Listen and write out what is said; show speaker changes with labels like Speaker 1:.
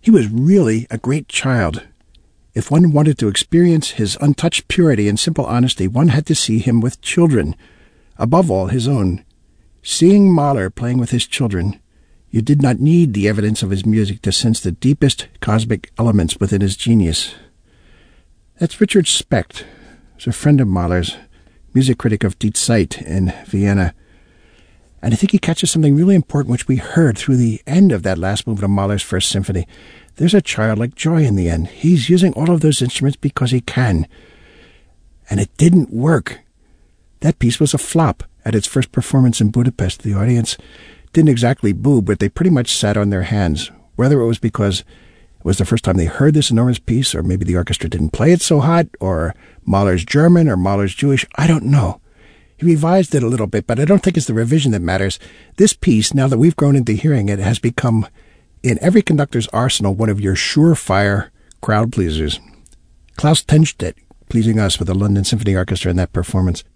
Speaker 1: He was really a great child. If one wanted to experience his untouched purity and simple honesty, one had to see him with children, above all his own. Seeing Mahler playing with his children, you did not need the evidence of his music to sense the deepest cosmic elements within his genius. That's Richard Specht, who's a friend of Mahler's, music critic of Die Zeit in Vienna. And I think he catches something really important, which we heard through the end of that last movement of Mahler's First Symphony. There's a childlike joy in the end. He's using all of those instruments because he can. And it didn't work. That piece was a flop at its first performance in Budapest. The audience didn't exactly boo, but they pretty much sat on their hands. Whether it was because it was the first time they heard this enormous piece, or maybe the orchestra didn't play it so hot, or Mahler's German, or Mahler's Jewish, I don't know. He revised it a little bit, but I don't think it's the revision that matters. This piece, now that we've grown into hearing it, has become, in every conductor's arsenal, one of your surefire crowd pleasers. Klaus Tennstedt pleasing us with the London Symphony Orchestra in that performance.